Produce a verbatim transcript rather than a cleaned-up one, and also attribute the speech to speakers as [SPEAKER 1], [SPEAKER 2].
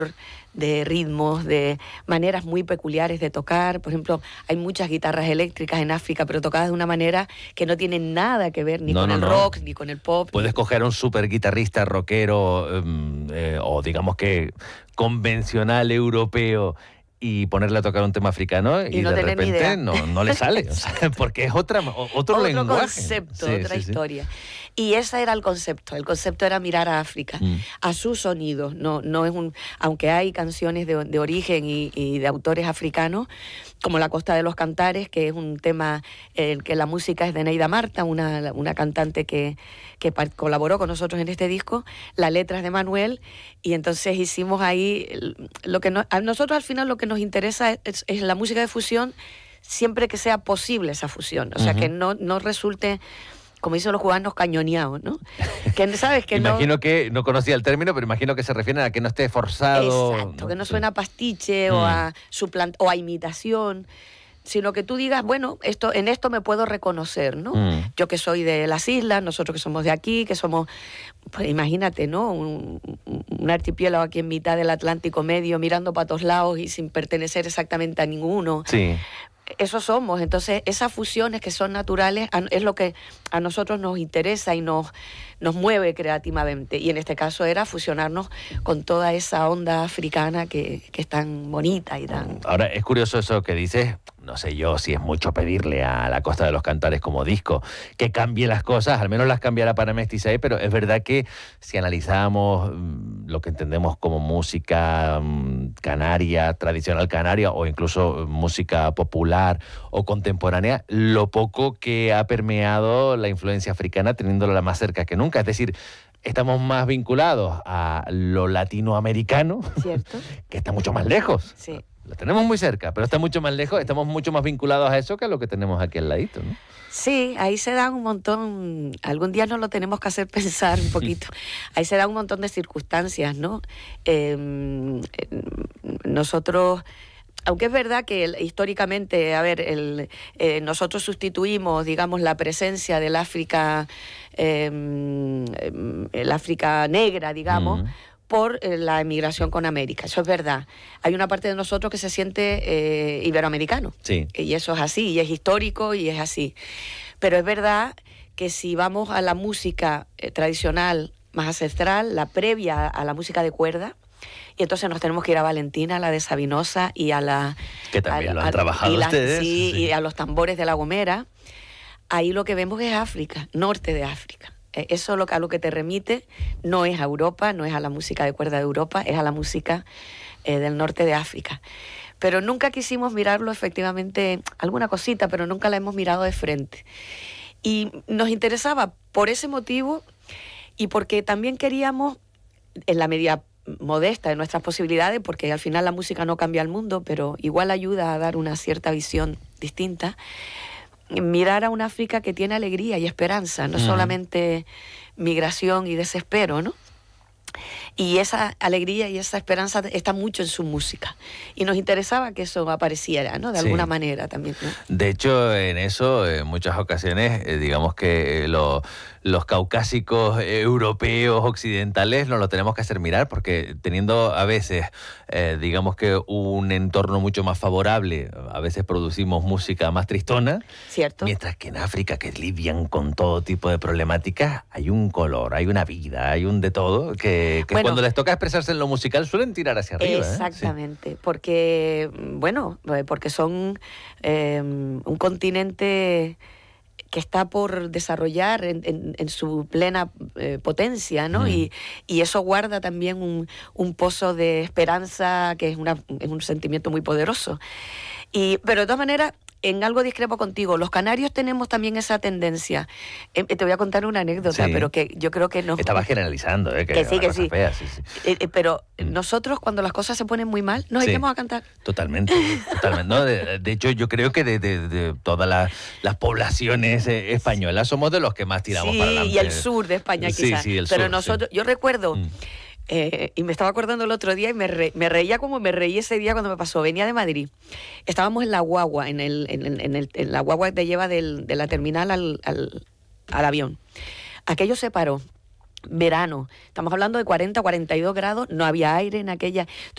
[SPEAKER 1] de ritmos, de maneras muy peculiares de tocar. Por ejemplo, hay muchas guitarras eléctricas en África, pero tocadas de una manera que no tiene nada que ver ni
[SPEAKER 2] no,
[SPEAKER 1] con
[SPEAKER 2] no,
[SPEAKER 1] el
[SPEAKER 2] no.
[SPEAKER 1] rock, ni con el pop.
[SPEAKER 2] Puedes coger a un super guitarrista rockero eh, eh, o digamos que convencional europeo y ponerle a tocar un tema africano y,
[SPEAKER 1] Y no
[SPEAKER 2] de
[SPEAKER 1] tener ni
[SPEAKER 2] repente
[SPEAKER 1] idea.
[SPEAKER 2] no, no le sale, o sea, porque es otra, otro,
[SPEAKER 1] Otro
[SPEAKER 2] lenguaje.
[SPEAKER 1] concepto,
[SPEAKER 2] Sí,
[SPEAKER 1] otra
[SPEAKER 2] sí, sí.
[SPEAKER 1] historia. Y ese era el concepto. El concepto era mirar a África,
[SPEAKER 2] Mm.
[SPEAKER 1] a sus sonidos. No, no es un, aunque hay canciones de, de origen y, y de autores africanos, como La Costa de los Cantares, que es un tema, eh, que la música es de Neida Marta, una, una cantante que, que colaboró con nosotros en este disco. La letra es de Manuel, y entonces hicimos ahí lo que no, a nosotros al final lo que nos interesa es, es la música de fusión, siempre que sea posible esa fusión, o sea, uh-huh. que no, no resulte, como dicen los cubanos, cañoneado, ¿no? Que, ¿sabes? Que
[SPEAKER 2] imagino
[SPEAKER 1] no...
[SPEAKER 2] que, no conocía el término, pero imagino que se refieren a que no esté forzado.
[SPEAKER 1] Exacto,
[SPEAKER 2] ¿no?
[SPEAKER 1] que no
[SPEAKER 2] Sí.
[SPEAKER 1] suena a pastiche mm. o, a suplant o a imitación, sino que tú digas, bueno, esto, en esto me puedo reconocer, ¿no? Mm. Yo que soy de las islas, nosotros que somos de aquí, que somos, pues imagínate, ¿no? Un, un archipiélago aquí en mitad del Atlántico Medio, mirando para todos lados y sin pertenecer exactamente a ninguno.
[SPEAKER 2] Sí.
[SPEAKER 1] Eso somos. Entonces, esas fusiones que son naturales es lo que a nosotros nos interesa y nos, nos mueve creativamente. Y en este caso era fusionarnos con toda esa onda africana que, que es tan bonita y tan...
[SPEAKER 2] Ahora, es curioso eso que dices. No sé yo si es mucho pedirle a La Costa de los Cantares como disco que cambie las cosas, al menos las cambiará para Mestizaje, pero es verdad que si analizamos lo que entendemos como música canaria, tradicional canaria, o incluso música popular o contemporánea, lo poco que ha permeado la influencia africana, teniéndola más cerca que nunca. Es decir, estamos más vinculados a lo latinoamericano,
[SPEAKER 1] ¿cierto?
[SPEAKER 2] Que está mucho más lejos.
[SPEAKER 1] Sí.
[SPEAKER 2] Lo tenemos muy cerca, pero está mucho más lejos, estamos mucho más vinculados a eso que a lo que tenemos aquí al ladito, ¿no?
[SPEAKER 1] Sí, ahí se dan un montón, algún día nos lo tenemos que hacer pensar un poquito, ahí se dan un montón de circunstancias, ¿no? Eh, nosotros... Aunque es verdad que el, históricamente, a ver, el, eh, nosotros sustituimos, digamos, la presencia del África, eh, el África negra, digamos, mm. por eh, la emigración con América. Eso es verdad. Hay una parte de nosotros que se siente eh, iberoamericano.
[SPEAKER 2] Sí.
[SPEAKER 1] Y eso es así, y es histórico, y es así. Pero es verdad que si vamos a la música eh, tradicional más ancestral, la previa a la música de cuerda, y entonces nos tenemos que ir a Valentina, a la de Sabinosa, y a la...
[SPEAKER 2] Que también
[SPEAKER 1] a,
[SPEAKER 2] lo han
[SPEAKER 1] a,
[SPEAKER 2] trabajado
[SPEAKER 1] la,
[SPEAKER 2] ustedes.
[SPEAKER 1] Sí,
[SPEAKER 2] sí,
[SPEAKER 1] y a los tambores de La Gomera. Ahí lo que vemos es África, norte de África. Eso lo, a lo que te remite no es a Europa, no es a la música de cuerda de Europa, es a la música eh, del norte de África. Pero nunca quisimos mirarlo efectivamente, alguna cosita, pero nunca la hemos mirado de frente. Y nos interesaba por ese motivo y porque también queríamos, en la medida modesta de nuestras posibilidades, porque al final la música no cambia el mundo, pero igual ayuda a dar una cierta visión distinta, mirar a un África que tiene alegría y esperanza, no uh-huh. solamente migración y desespero, ¿no? Y esa alegría y esa esperanza está mucho en su música. Y nos interesaba que eso apareciera, ¿no? De sí. alguna manera también, ¿no?
[SPEAKER 2] De hecho, en eso, en muchas ocasiones, eh, digamos que eh, lo, los caucásicos eh, europeos, occidentales, nos lo tenemos que hacer mirar, porque teniendo a veces, eh, digamos que un entorno mucho más favorable, a veces producimos música más tristona.
[SPEAKER 1] Cierto.
[SPEAKER 2] Mientras que en África, que lidian con todo tipo de problemáticas, hay un color, hay una vida, hay un de todo, que, que bueno, cuando les toca expresarse en lo musical suelen tirar hacia arriba.
[SPEAKER 1] Exactamente,
[SPEAKER 2] ¿eh? Sí.
[SPEAKER 1] porque, bueno, porque son eh, un continente que está por desarrollar en, en, en su plena eh, potencia, ¿no? Mm. Y, y eso guarda también un, un pozo de esperanza que es, una, es un sentimiento muy poderoso. Y, pero de todas maneras, en algo discrepo contigo, los canarios tenemos también esa tendencia. Eh, te voy a contar una anécdota, sí. pero que yo creo que no...
[SPEAKER 2] Estaba generalizando, ¿eh? Que,
[SPEAKER 1] que sí, que sí.
[SPEAKER 2] Fea, sí, sí.
[SPEAKER 1] Eh, eh, pero mm. nosotros, cuando las cosas se ponen muy mal, nos
[SPEAKER 2] sí.
[SPEAKER 1] echamos a cantar.
[SPEAKER 2] Totalmente, totalmente. No, de, de hecho, yo creo que de, de, de todas las, las poblaciones eh, españolas somos de los que más tiramos
[SPEAKER 1] sí,
[SPEAKER 2] para adelante.
[SPEAKER 1] Y el sur de España, quizás.
[SPEAKER 2] Sí, sí, el
[SPEAKER 1] pero
[SPEAKER 2] sur,
[SPEAKER 1] nosotros,
[SPEAKER 2] sí.
[SPEAKER 1] yo recuerdo... Mm. Eh, y me estaba acordando el otro día y me, re, me reía como me reí ese día cuando me pasó. Venía de Madrid. Estábamos en la guagua, en, el, en, en, el, en la guagua que te lleva del, de la terminal al, al, al avión. Aquello se paró. Verano. Estamos hablando de cuarenta, cuarenta y dos grados. No había aire en aquella...